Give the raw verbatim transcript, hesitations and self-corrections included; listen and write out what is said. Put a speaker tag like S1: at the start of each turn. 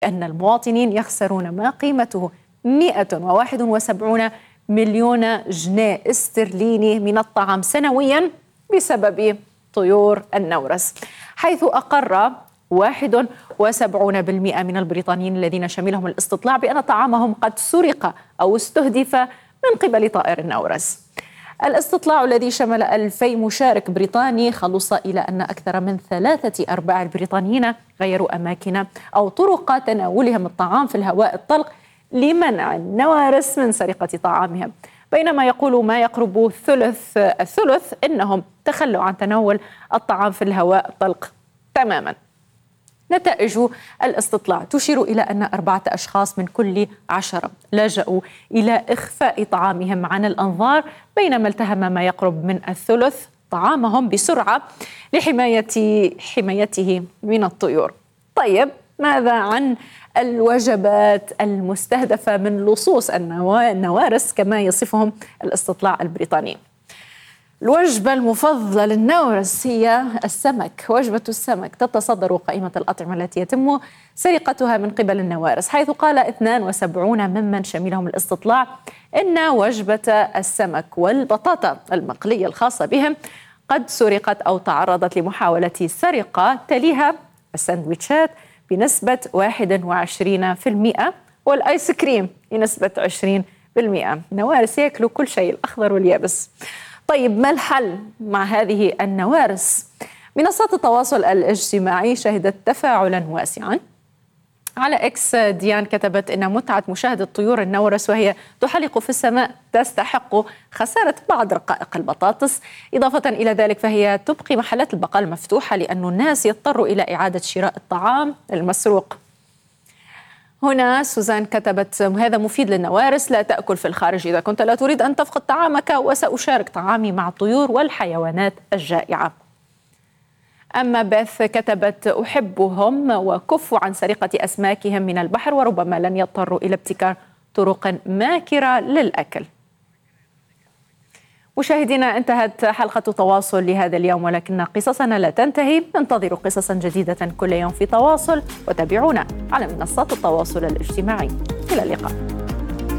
S1: أن المواطنين يخسرون ما قيمته مئة وواحد وسبعين مليون جنيه استرليني من الطعام سنويا بسبب طيور النورس، حيث أقر واحد وسبعين بالمئة من البريطانيين الذين شملهم الاستطلاع بأن طعامهم قد سرق أو استهدف من قبل طائر النورس. الاستطلاع الذي شمل ألفي مشارك بريطاني خلص إلى أن أكثر من ثلاثة أرباع البريطانيين غيروا أماكن أو طرق تناولهم الطعام في الهواء الطلق لمنع النوارس من سرقة طعامهم، بينما يقول ما يقرب ثلث الثلث إنهم تخلوا عن تناول الطعام في الهواء الطلق تماما. نتائج الاستطلاع تشير إلى أن أربعة أشخاص من كل عشرة لجأوا إلى إخفاء طعامهم عن الأنظار، بينما التهم ما يقرب من الثلث طعامهم بسرعة لحماية حمايته من الطيور. طيب، ماذا عن الوجبات المستهدفة من لصوص النوارس كما يصفهم الاستطلاع البريطاني؟ الوجبة المفضلة للنورس هي السمك. وجبة السمك تتصدر قائمة الأطعمة التي يتم سرقتها من قبل النوارس، حيث قال اثنين وسبعين ممن شملهم الاستطلاع إن وجبة السمك والبطاطا المقلية الخاصة بهم قد سرقت أو تعرضت لمحاولة سرقة، تليها السندويتشات بنسبة واحد وعشرين بالمئة والآيس كريم بنسبة عشرين بالمئة. النوارس يأكلوا كل شيء، الأخضر واليابس. طيب، ما الحل مع هذه النوارس؟ منصات التواصل الاجتماعي شهدت تفاعلا واسعا. على إكس ديان كتبت إن متعة مشاهدة طيور النورس وهي تحلق في السماء تستحق خسارة بعض رقائق البطاطس. إضافة إلى ذلك فهي تبقي محلات البقال مفتوحة لأن الناس يضطروا إلى إعادة شراء الطعام المسروق. هنا سوزان كتبت هذا مفيد للنوارس، لا تأكل في الخارج إذا كنت لا تريد أن تفقد طعامك، وسأشارك طعامي مع الطيور والحيوانات الجائعة. أما بث كتبت أحبهم وكفوا عن سرقة أسماكهم من البحر، وربما لن يضطروا إلى ابتكار طرق ماكرة للأكل. مشاهدينا، انتهت حلقة تواصل لهذا اليوم، ولكن قصصنا لا تنتهي. انتظروا قصصا جديدة كل يوم في تواصل، وتابعونا على منصات التواصل الاجتماعي. إلى اللقاء.